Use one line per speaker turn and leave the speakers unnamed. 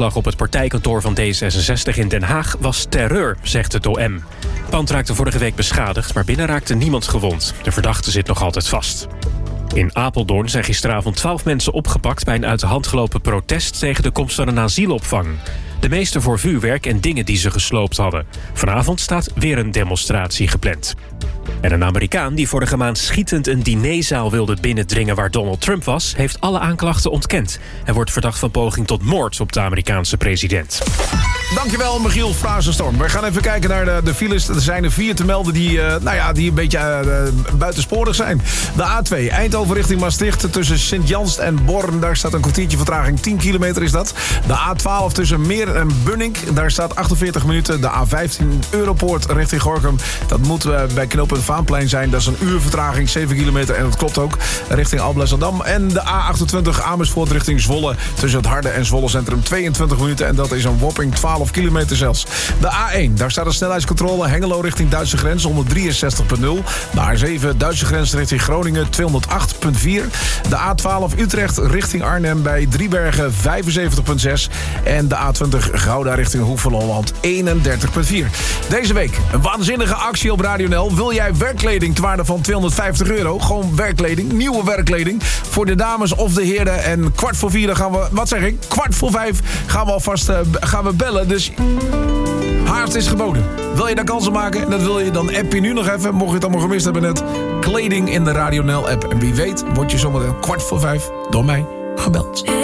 aanslag op het partijkantoor van D66 in Den Haag was terreur, zegt het OM. Het pand raakte vorige week beschadigd, maar binnen raakte niemand gewond. De verdachte zit nog altijd vast. In Apeldoorn zijn gisteravond 12 mensen opgepakt bij een uit de hand gelopen protest tegen de komst van een asielopvang. De meeste voor vuurwerk en dingen die ze gesloopt hadden. Vanavond staat weer een demonstratie gepland. En een Amerikaan die vorige maand schietend een dinerzaal wilde binnendringen waar Donald Trump was, heeft alle aanklachten ontkend. Hij wordt verdacht van poging tot moord op de Amerikaanse president.
Dankjewel, Michiel Frazenstorm. We gaan even kijken naar de files. Er zijn er 4 te melden die een beetje buitensporig zijn. De A2, Eindhoven richting Maastricht tussen Sint-Janst en Born. Daar staat een kwartiertje vertraging, 10 kilometer is dat. De A12 tussen Meer en Bunnik. Daar staat 48 minuten. De A15 Europoort richting Gorinchem. Dat moet bij knooppunt Vaanplein zijn. Dat is een uur vertraging, 7 kilometer. En dat klopt ook richting Alblasserdam. En de A28 Amersfoort richting Zwolle. Tussen het Harde en Zwolle Centrum 22 minuten. En dat is een whopping 12 kilometer zelfs. De A1, daar staat een snelheidscontrole. Hengelo richting Duitse grens 163.0. De A7 Duitse grens richting Groningen 208.4. De A12 Utrecht richting Arnhem bij Driebergen 75.6. En de A20 Gouda richting Hoek van Holland 31.4. Deze week een waanzinnige actie op Radio NL. Wil jij werkkleding ter waarde van €250? Gewoon werkkleding, nieuwe werkkleding voor de dames of de heren. En 4:15 dan gaan we, 4:15 gaan we alvast bellen. Dus haast is geboden. Wil je daar kansen maken en dat wil je, dan app je nu nog even. Mocht je het allemaal gemist hebben net. Kleding in de Radio NL app. En wie weet word je zometeen 4:15 door mij gebeld.